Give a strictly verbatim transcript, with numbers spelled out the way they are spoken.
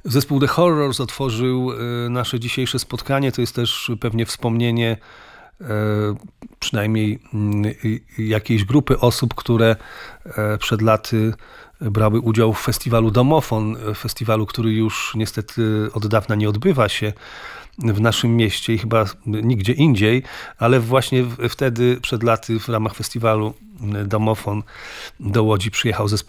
Zespół The Horrors otworzył nasze dzisiejsze spotkanie. To jest też pewnie wspomnienie przynajmniej jakiejś grupy osób, które przed laty brały udział w festiwalu Domofon, festiwalu, który już niestety od dawna nie odbywa się w naszym mieście i chyba nigdzie indziej, ale właśnie wtedy przed laty w ramach festiwalu Domofon do Łodzi przyjechał zespół